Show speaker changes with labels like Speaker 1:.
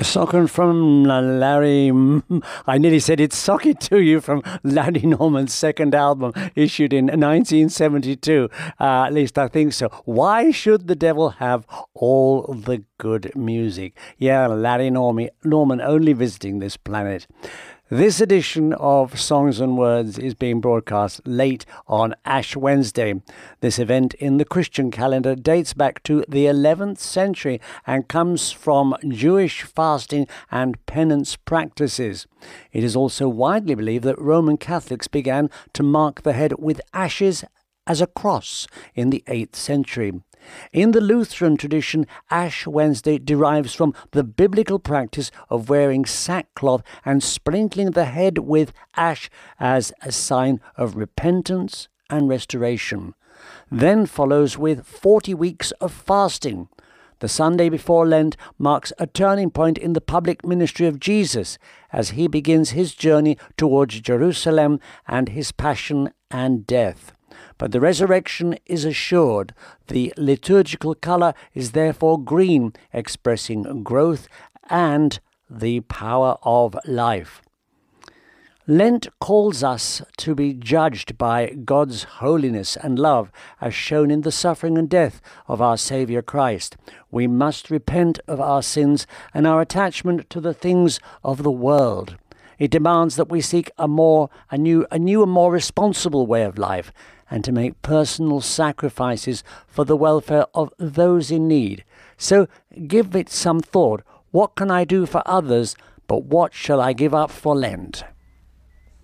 Speaker 1: Socken from Larry. I nearly said it's Socket to you from Larry Norman's second album issued in 1972. At least I think so. Why should the devil have all the good music? Yeah, Larry Norman only visiting this planet. This edition of Songs and Words is being broadcast late on Ash Wednesday. This event in the Christian calendar dates back to the 11th century and comes from Jewish fasting and penance practices. It is also widely believed that Roman Catholics began to mark the head with ashes as a cross in the 8th century. In the Lutheran tradition, Ash Wednesday derives from the biblical practice of wearing sackcloth and sprinkling the head with ash as a sign of repentance and restoration. Then follows with 40 weeks of fasting. The Sunday before Lent marks a turning point in the public ministry of Jesus as he begins his journey towards Jerusalem and his passion and death. But the resurrection is assured. The liturgical colour is therefore green, expressing growth and the power of life. Lent calls us to be judged by God's holiness and love, as shown in the suffering and death of our Saviour Christ. We must repent of our sins and our attachment to the things of the world. It demands that we seek a new and more responsible way of life, and to make personal sacrifices for the welfare of those in need. So give it some thought. What can I do for others, but what shall I give up for Lent?